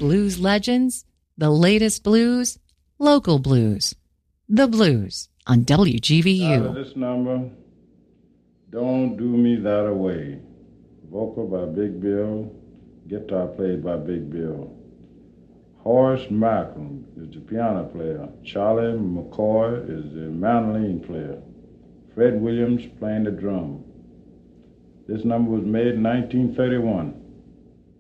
blues legends, the latest blues, local blues. The Blues on WGVU. This number, Don't Do Me That Away. Vocal by Big Bill, guitar played by Big Bill. Horace Malcolm is the piano player. Charlie McCoy is the mandolin player. Fred Williams playing the drum. This number was made in 1931.